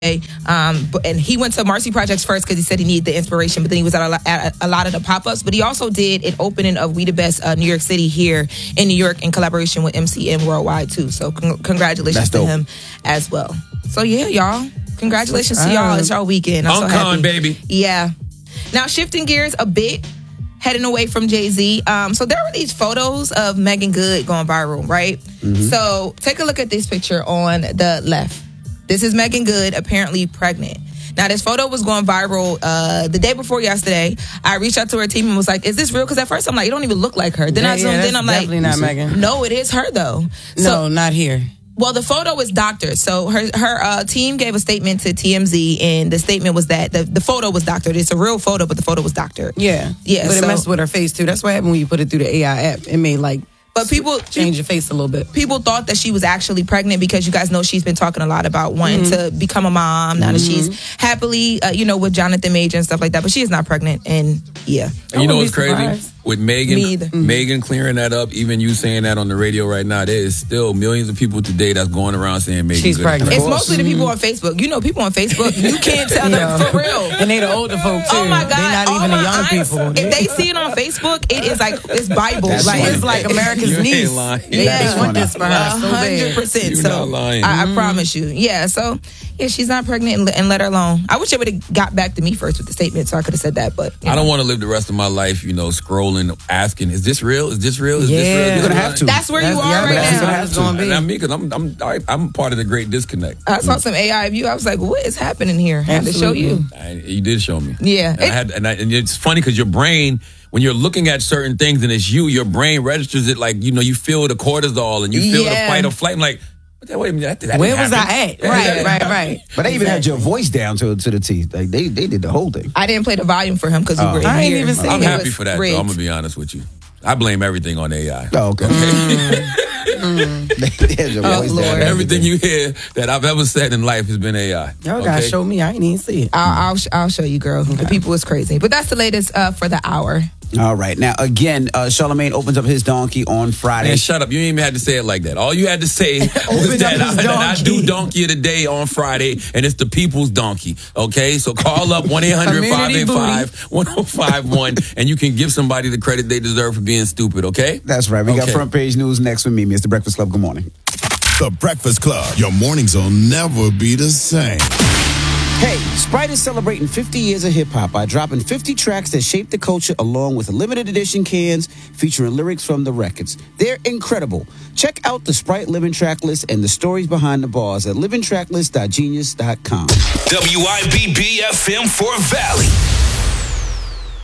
And he went to Marcy Projects first because he said he needed the inspiration, but then he was at a lot of the pop-ups. But he also did an opening of We the Best New York City here in New York in collaboration with MCM Worldwide too. So congratulations to him as well. So yeah, y'all, congratulations to y'all. It's y'all weekend. I'm so happy, baby. Yeah. Now shifting gears a bit, heading away from Jay-Z. So there were these photos of Megan Good going viral, right? Mm-hmm. So take a look at this picture on the left. This is Megan Good, apparently pregnant. Now, this photo was going viral the day before yesterday. I reached out to her team and was like, is this real? Because at first I'm like, it don't even look like her. Then I zoomed in, I'm like, definitely not Megan. No, it is her, though. No, not here. Well, the photo is doctored. So her team gave a statement to TMZ, and the statement was that the photo was doctored. It's a real photo, but the photo was doctored. Yeah. But it messed with her face, too. That's what happened when you put it through the AI app. It made, but people change your face a little bit. People thought that she was actually pregnant because you guys know she's been talking a lot about wanting to become a mom now that she's happily, with Jonathan Major and stuff like that. But she is not pregnant, and yeah. And you know what's crazy? With Megan, Me either. Megan clearing that up, even you saying that on the radio right now, there is still millions of people today that's going around saying Megan she's Good. pregnant. It's mostly the people on Facebook. You know, people on Facebook, you can't tell them for real. And they the older folk too. Oh my God! They're not even the young people. If they see it on Facebook, it is like it's Bible. That's like funny. it's like America's You niece. ain't lying. They want this for her so bad. 100%. You're So not lying. I promise you. Yeah. So yeah, she's not pregnant, and let her alone. I wish they would have got back to me first with the statement, so I could have said that. But I don't want to live the rest of my life, scrolling, asking, "Is this real? Is this real? Is this real?" You're gonna have to. That's where you are right that's now. what it's gonna be. I mean, because I'm part of the great disconnect. I saw some AI of you. I was like, what is happening here? I had to show you. You did show me. Yeah. And it's funny because your brain, when you're looking at certain things and it's your brain registers it like, you feel the cortisol and you feel the fight or flight. I'm like, wait a minute, that Where didn't was happen. I at? Right. But they even had your voice down to the T. Like they did the whole thing. I didn't play the volume for him because we were in I ain't here. even seen I'm it happy was for that, rigged. though. I'm going to be honest with you. I blame everything on AI. Oh, okay. They had your voice Lord. down. Everything you hear that I've ever said in life has been AI. Y'all gotta show me. I ain't even see it. I'll show you, girl. The people is crazy. But that's the latest for the hour. All right. Now, again, Charlamagne opens up his donkey on Friday. Man, shut up. You ain't even had to say it like that. All you had to say was that I do Donkey of the Day on Friday, and it's the people's donkey. Okay? So call up 1-800-585-1051, and you can give somebody the credit they deserve for being stupid, okay? That's right. We got front page news next with me, Mr. Breakfast Club. Good morning. The Breakfast Club. Your mornings will never be the same. Hey, Sprite is celebrating 50 years of hip-hop by dropping 50 tracks that shaped the culture along with limited edition cans featuring lyrics from the records. They're incredible. Check out the Sprite Living Track List and the stories behind the bars at livingtracklist.genius.com. WIBB FM for Valley.